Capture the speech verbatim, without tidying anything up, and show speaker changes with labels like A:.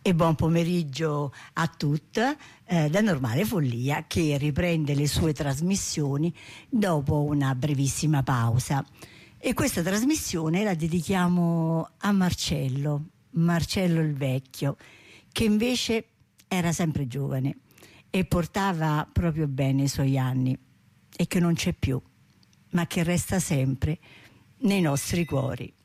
A: E buon pomeriggio a tutte eh, da Normale Follia, che riprende le sue trasmissioni dopo una brevissima pausa. E questa trasmissione la dedichiamo a Marcello, Marcello il vecchio, che invece era sempre giovane e portava proprio bene i suoi anni, e che non c'è più, ma che resta sempre nei nostri cuori.